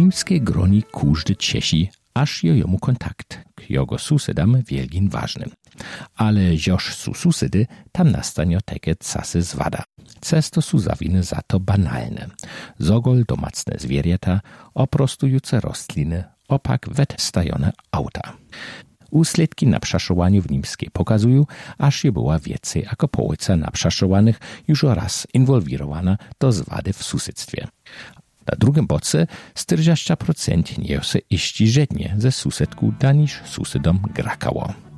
nimskiej groni każdy ciesi, aż jomu kontakt k jego susedam wielgin ważnym. Ale joż su susedy, tam nastanie takie casy zwada. Cesto su zawiny za to banalne. Zogol domacne zwierzęta, oprostujące rostliny, opak stajone auta. Usledki na przeszowaniu w Nimskiej pokazują, aż je była więcej jako połowa na przeszowanych już raz inwolwirowana do zwady w susedztwie. Na drugim boce 40% nie się iści żednie ze susedku, da niż susedom grakało.